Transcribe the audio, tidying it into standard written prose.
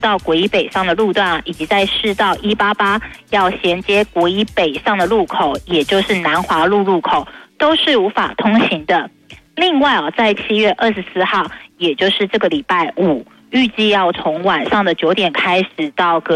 到国一北上的路段以及在市道188要衔接国一北上的路口，也就是南华路路口，都是无法通行的。另外在7月24号，也就是这个礼拜五，预计要从晚上的9点开始到隔